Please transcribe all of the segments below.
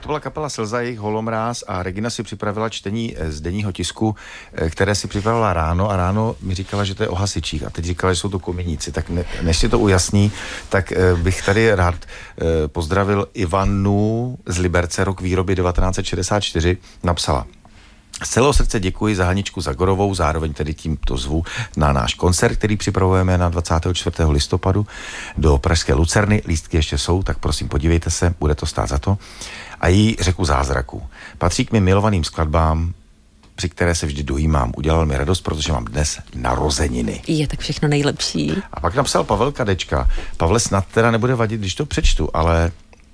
byla kapela Slza, jejich Holomráz a Regina si připravila čtení z denního tisku, které si připravila ráno a ráno mi říkala, že to je o hasičích a teď říkala, že jsou to kominíci. Tak než si to ujasní, tak bych tady rád pozdravil Ivanu z Liberce, rok výroby 1964, napsala: z celého srdce děkuji za Haničku Zagorovou, zároveň tedy tímto zvu na náš koncert, který připravujeme na 24. listopadu do pražské Lucerny. Lístky ještě jsou, tak prosím podívejte se, bude to stát za to. A jí Řeku zázraků. Patří k mým milovaným skladbám, při které se vždy dojímám. Udělal mi radost, protože mám dnes narozeniny. Je tak všechno nejlepší. A pak napsal Pavel Kadečka. Pavle, snad teda nebude vadit, když to přečtu, ale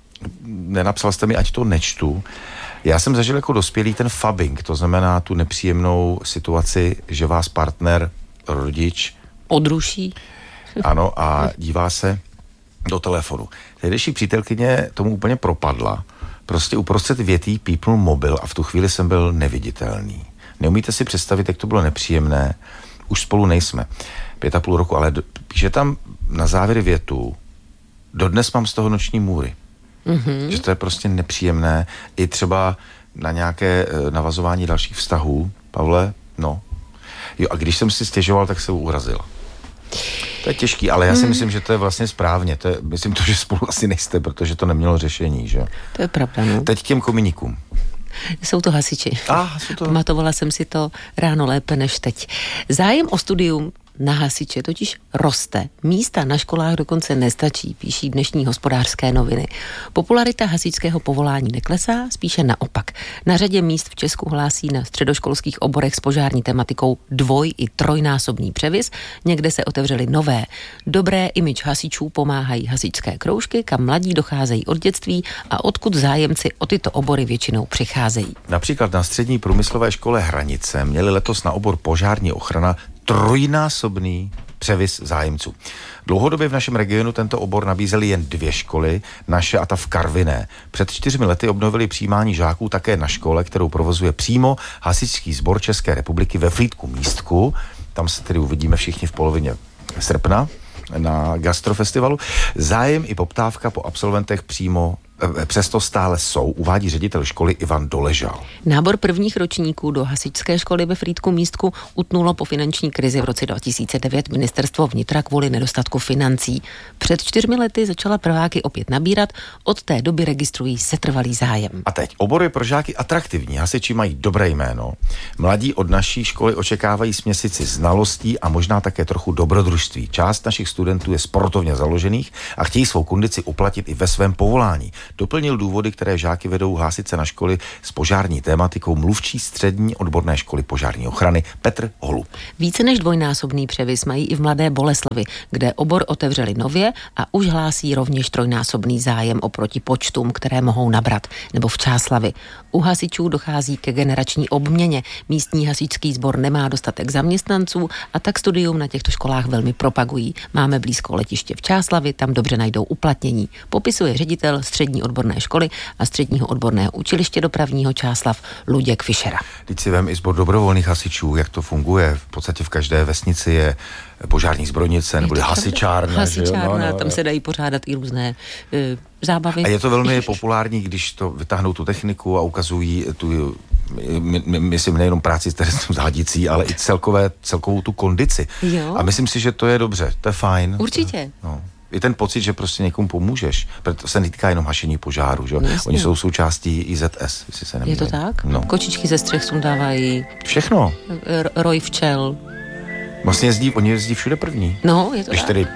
nenapsal jste mi, ať to nečtu. Já jsem zažil jako dospělý ten fabbing, to znamená tu nepříjemnou situaci, že vás partner, rodič odruší. Ano, a dívá se do telefonu. Tehdejší přítelkyně tomu úplně propadla. Prostě uprostřed větý pípnul mobil a v tu chvíli jsem byl neviditelný. Neumíte si představit, jak to bylo nepříjemné. Už spolu nejsme. 5,5 roku, ale píše tam na závěr větu: dodnes mám z toho noční můry. Mm-hmm. Že to je prostě nepříjemné. I třeba na nějaké navazování dalších vztahů. Pavle, no. Jo, a když jsem si stěžoval, tak se urazil. To je těžký, ale já si myslím, že to je vlastně správně. Myslím to, že spolu asi nejste, protože to nemělo řešení, že? To je pravda, no. Teď k těm kominíkům. Jsou to hasiči. Pamatovala jsem si to ráno lépe než teď. Zájem o studium na hasiče totiž roste. Místa na školách dokonce nestačí, píší dnešní Hospodářské noviny. Popularita hasičského povolání neklesá, spíše naopak. Na řadě míst v Česku hlásí na středoškolských oborech s požární tematikou 2- i 3násobný převis, někde se otevřely nové. Dobré image hasičů pomáhají hasičské kroužky, kam mladí docházejí od dětství a odkud zájemci o tyto obory většinou přicházejí. Například na střední průmyslové škole Hranice měli letos na obor požární ochrana 3násobný převis zájemců. Dlouhodobě v našem regionu tento obor nabízely jen 2 školy, naše a ta v Karviné. Před 4 lety obnovili přijímání žáků také na škole, kterou provozuje přímo Hasičský sbor České republiky ve Frýdku Místku. Tam se tedy uvidíme všichni v polovině srpna na gastrofestivalu. Zájem i poptávka po absolventech přesto stále jsou, uvádí ředitel školy Ivan Doležal. Nábor prvních ročníků do hasičské školy ve Frýdku Místku utnulo po finanční krizi v roce 2009 ministerstvo vnitra kvůli nedostatku financí. Před 4 lety začala prváky opět nabírat, od té doby registrují setrvalý zájem. A teď, obor je pro žáky atraktivní, hasiči mají dobré jméno. Mladí od naší školy očekávají směsici znalostí a možná také trochu dobrodružství. Část našich studentů je sportovně založených a chtějí svou kondici uplatnit i ve svém povolání. Doplnil důvody, které žáky vedou hlásit se na školy s požární tématikou mluvčí střední odborné školy požární ochrany Petr Holub. Více než 2násobný převis mají i v Mladé Boleslavi, kde obor otevřeli nově a už hlásí rovněž 3násobný zájem oproti počtům, které mohou nabrat, nebo v Čáslavi. U hasičů dochází ke generační obměně. Místní hasičský sbor nemá dostatek zaměstnanců a tak studium na těchto školách velmi propagují. Máme blízko letiště v Čáslavi, tam dobře najdou uplatnění. Popisuje ředitel střední odborné školy a středního odborného učiliště dopravního Čáslav Luděk Fischera. Teď si vem i sbor dobrovolných hasičů, jak to funguje. V podstatě v každé vesnici je požární zbrojnice nebo hasičárna. Hasičárna, tam se dají pořádat i různé zábavy. A je to velmi populární, když to vytáhnou tu techniku a ukazují tu, myslím, nejenom práci s hadicí, ale i celkovou tu kondici. Jo. A myslím si, že to je dobře, to je fajn. Určitě. No. I ten pocit, že prostě někomu pomůžeš, protože se netýká jenom hašení požáru, že? Oni jsou součástí IZS, jestli se nemýlím. Je to tak? No. Kočičky ze střech sundávají. Všechno. Roj včel. Vlastně oni jezdí všude první. No, je to když tak. Tedy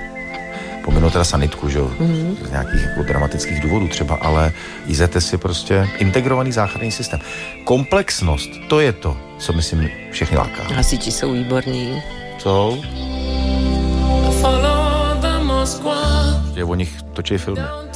pominu teda sanitku, že z nějakých jako dramatických důvodů třeba, ale IZS je prostě integrovaný záchranný systém. Komplexnost, to je to, co myslím všechny láká. Hasiči jsou výborní. Jsou? Že o nich točí filmy.